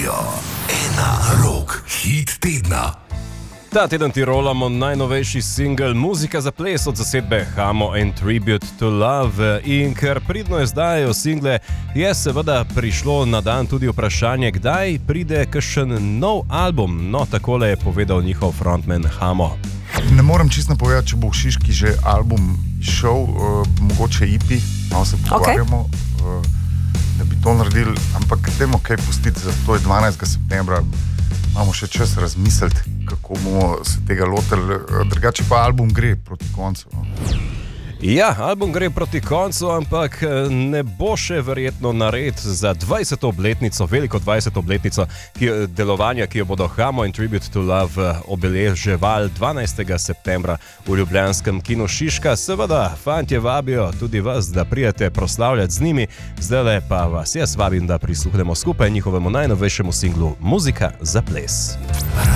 Radio 1 Rock Hit tedna. Ta teden ti rolamo najnovejši singel Muzika za ples od zasedbe Hamo and Tribute to Love. In ker pridno izdajajo single, je seveda prišlo na dan tudi vprašanje, kdaj pride kakšen nov album. No, takole je povedal njihov frontman Hamo. Ne morem čisto napovedati, če bo v Šiški že album šel, mogoče EP, malo se pogovarjamo, da bi to naredili, ampak temo kaj pustiti, zato je 12. septembra, imamo še čas razmisliti, kako bomo se tega lotili, drugače pa album gre proti koncu. Ja, album gre proti koncu, ampak ne bo še verjetno nared za 20. obletnico, veliko 20. obletnico delovanja, ki jo bodo Hamo and Tribute to Love obeleževali 12. septembra v ljubljanskem kinu Šiška. Seveda, fantje vabijo tudi vas, da pridete proslavljati z njimi. Zdajle pa vas jaz vabim, da prisluhnemo skupaj njihovemu najnovejšemu singlu Muzika za ples.